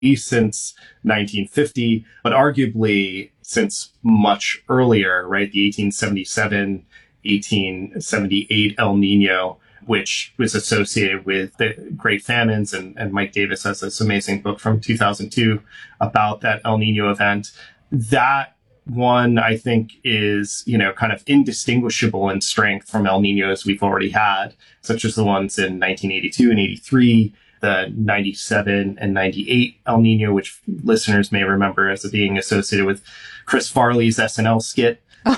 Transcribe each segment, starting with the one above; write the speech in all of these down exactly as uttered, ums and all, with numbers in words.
since nineteen fifty, but arguably since much earlier, right? The eighteen seventy-seven, eighteen seventy-eight El Nino, which was associated with the Great Famines. And, and Mike Davis has this amazing book from two thousand two about that El Nino event. That one, I think, is, you know, kind of indistinguishable in strength from El Ninos we've already had, such as the ones in nineteen eighty-two and eighty-three, the ninety-seven and ninety-eight El Nino, which listeners may remember as being associated with Chris Farley's S N L skit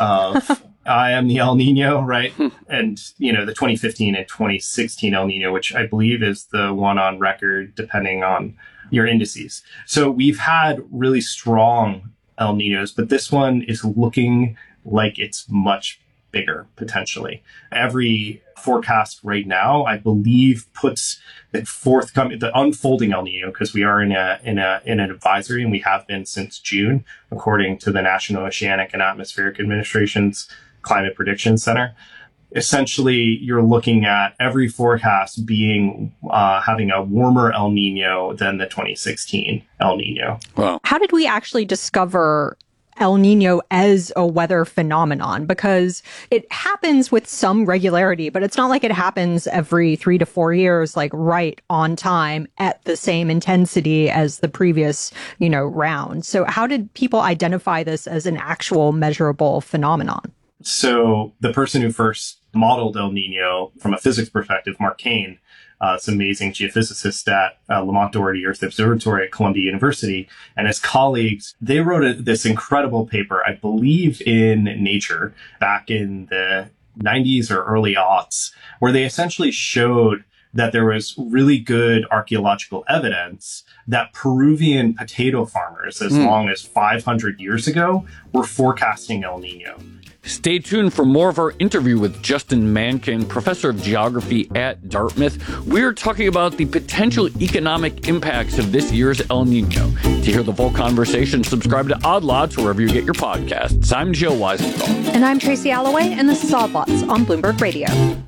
of I am the El Nino, right? And, you know, the twenty fifteen and twenty sixteen El Nino, which I believe is the one on record, depending on your indices. So we've had really strong El Ninos, but this one is looking like it's much bigger, potentially. Every forecast right now, I believe, puts the forthcoming, the unfolding El Nino, because we are in a in a in an advisory, and we have been since June, according to the National Oceanic and Atmospheric Administration's Climate Prediction Center. Essentially, you're looking at every forecast being uh, having a warmer El Nino than the twenty sixteen El Nino. Wow. How did we actually discover El Nino as a weather phenomenon? Because it happens with some regularity, but it's not like it happens every three to four years, like right on time at the same intensity as the previous, you know, round. So how did people identify this as an actual measurable phenomenon? So the person who first modeled El Nino from a physics perspective, Mark Kane, uh, this amazing geophysicist at uh, Lamont Doherty Earth Observatory at Columbia University, and his colleagues, they wrote a, this incredible paper, I believe in Nature, back in the nineties or early aughts, where they essentially showed that there was really good archaeological evidence that Peruvian potato farmers, as mm. long as five hundred years ago, were forecasting El Nino. Stay tuned for more of our interview with Justin Mankin, professor of geography at Dartmouth. We're talking about the potential economic impacts of this year's El Nino. To hear the full conversation, subscribe to Odd Lots wherever you get your podcasts. I'm Joe Weisenthal. And I'm Tracy Alloway, and this is Odd Lots on Bloomberg Radio.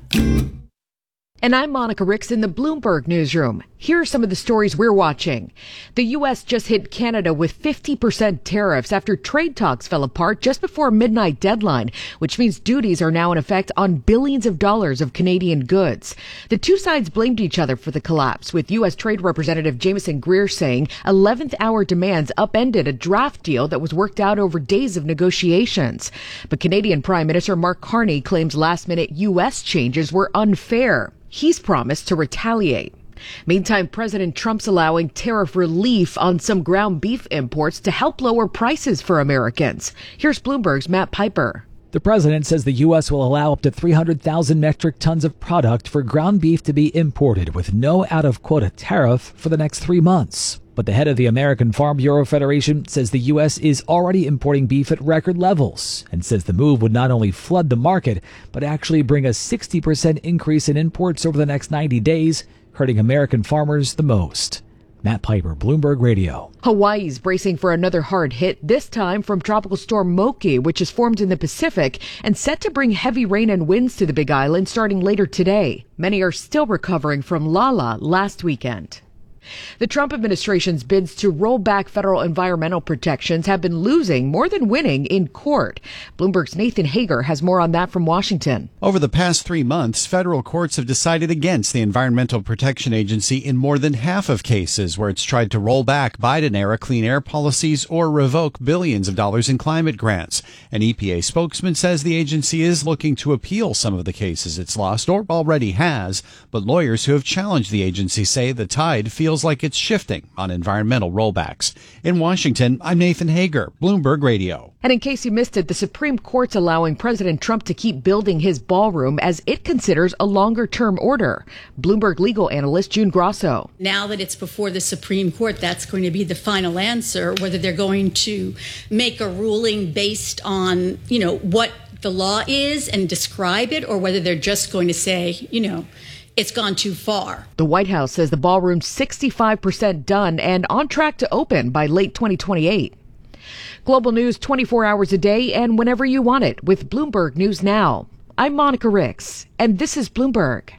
And I'm Monica Ricks in the Bloomberg Newsroom. Here are some of the stories we're watching. The U S just hit Canada with fifty percent tariffs after trade talks fell apart just before a midnight deadline, which means duties are now in effect on billions of dollars of Canadian goods. The two sides blamed each other for the collapse, with U S Trade Representative Jameson Greer saying eleventh hour demands upended a draft deal that was worked out over days of negotiations. But Canadian Prime Minister Mark Carney claims last-minute U S changes were unfair. He's promised to retaliate. Meantime, President Trump's allowing tariff relief on some ground beef imports to help lower prices for Americans. Here's Bloomberg's Matt Piper. The president says the U S will allow up to three hundred thousand metric tons of product for ground beef to be imported with no out-of-quota tariff for the next three months. But the head of the American Farm Bureau Federation says the U S is already importing beef at record levels and says the move would not only flood the market, but actually bring a sixty percent increase in imports over the next ninety days, hurting American farmers the most. Matt Piper, Bloomberg Radio. Hawaii's bracing for another hard hit, this time from Tropical Storm Moki, which has formed in the Pacific and set to bring heavy rain and winds to the Big Island starting later today. Many are still recovering from Lala last weekend. The Trump administration's bids to roll back federal environmental protections have been losing more than winning in court. Bloomberg's Nathan Hager has more on that from Washington. Over the past three months, federal courts have decided against the Environmental Protection Agency in more than half of cases where it's tried to roll back Biden-era clean air policies or revoke billions of dollars in climate grants. An E P A spokesman says the agency is looking to appeal some of the cases it's lost or already has, but lawyers who have challenged the agency say the tide feels like it's shifting on environmental rollbacks. In Washington, I'm Nathan Hager, Bloomberg Radio. And in case you missed it, the Supreme Court's allowing President Trump to keep building his ballroom as it considers a longer-term order. Bloomberg legal analyst June Grosso. Now that it's before the Supreme Court, that's going to be the final answer, whether they're going to make a ruling based on, you know, what the law is and describe it, or whether they're just going to say, you know, it's gone too far. The White House says the ballroom's sixty-five percent done and on track to open by late twenty twenty-eight. Global news twenty-four hours a day and whenever you want it with Bloomberg News Now. I'm Monica Ricks, and this is Bloomberg.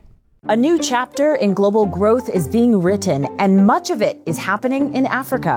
A new chapter in global growth is being written, and much of it is happening in Africa.